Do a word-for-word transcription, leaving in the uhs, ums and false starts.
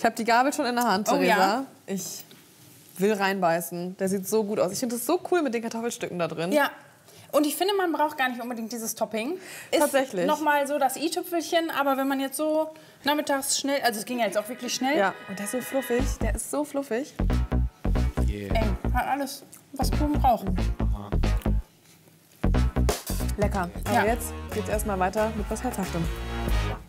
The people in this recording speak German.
Ich habe die Gabel schon in der Hand, Oh, Theresa. ja. Ich will reinbeißen. Der sieht so gut aus. Ich finde das so cool mit den Kartoffelstücken da drin. Ja. Und ich finde, man braucht gar nicht unbedingt dieses Topping. Ist Tatsächlich. nochmal so das i-Tüpfelchen, aber wenn man jetzt so nachmittags schnell, also es ging ja jetzt auch wirklich schnell. Ja, und der ist so fluffig. Der ist so fluffig. Ey, hat alles, was Blumen brauchen. Lecker. Aber Ja. jetzt geht's erstmal weiter mit was Herzhaftem.